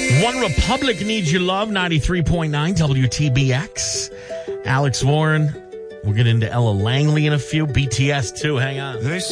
One Republic Needs Your Love, 93.9 WTBX. Alex Warren. We'll get into Ella Langley in a few. BTS, too. Hang on.